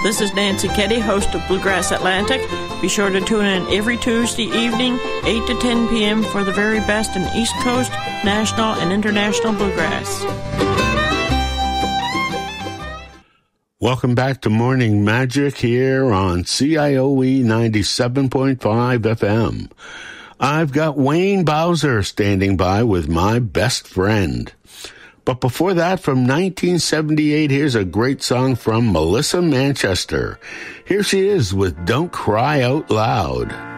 This is Nancy Keddy, host of Bluegrass Atlantic. Be sure to tune in every Tuesday evening, 8 to 10 p.m. for the very best in East Coast, national, and international bluegrass. Welcome back to Morning Magic here on CIOE 97.5 FM. I've got Wayne Bowser standing by with My Best Friend. But before that, from 1978, here's a great song from Melissa Manchester. Here she is with Don't Cry Out Loud.